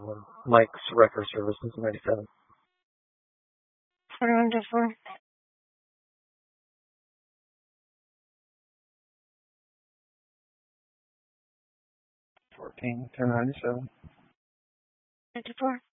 Mike's Record Services, 97. 41 to 4. 14 to 97. 54.